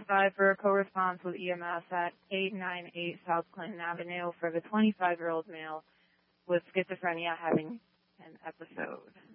5 for a co-response with EMS at 898 South Clinton Avenue for the 25-year-old male with schizophrenia having an episode.